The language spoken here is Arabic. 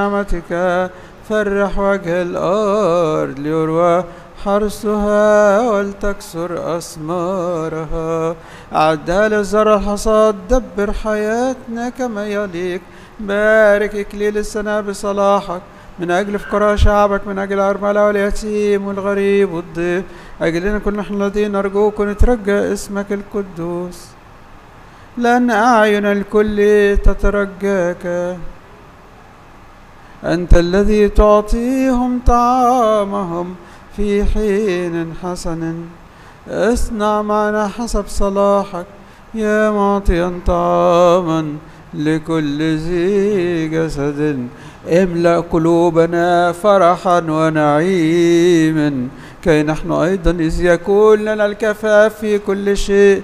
نعمتك فرح وجه الأرض ليروى حرثها ولتكسر أثمارها. أعدها للزرع الحصاد، دبر حياتنا كما يليق. بارك إكليل السنة بصلاحك من أجل فقراء شعبك، من أجل الأرملة واليتيم والغريب والضيف، أجلنا كل نحن الذين نرجوك ونترجى اسمك القدوس، لأن أعين الكل تترجاك. أنت الذي تعطيهم طعامهم في حين حسن. اصنع معنا حسب صلاحك يا معطيا طعاما لكل ذي جسد. املأ قلوبنا فرحا ونعيما، كي نحن أيضا إذ يكون لنا الكفاف في كل شيء